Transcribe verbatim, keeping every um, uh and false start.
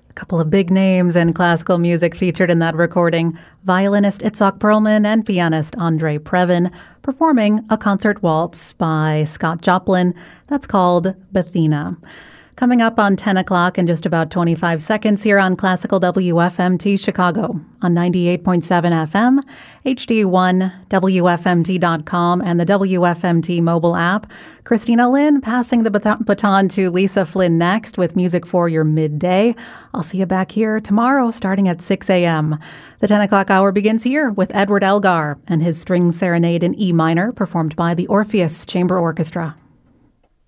A couple of big names in classical music featured in that recording. Violinist Itzhak Perlman and pianist Andre Previn performing a concert waltz by Scott Joplin that's called Bethina. Coming up on ten o'clock in just about twenty-five seconds here on Classical W F M T Chicago on ninety-eight point seven F M, H D one, W F M T dot com, and the W F M T mobile app. Christina Lynn passing the baton to Lisa Flynn next with music for your midday. I'll see you back here tomorrow starting at six a.m. The ten o'clock hour begins here with Edward Elgar and his string serenade in E minor performed by the Orpheus Chamber Orchestra.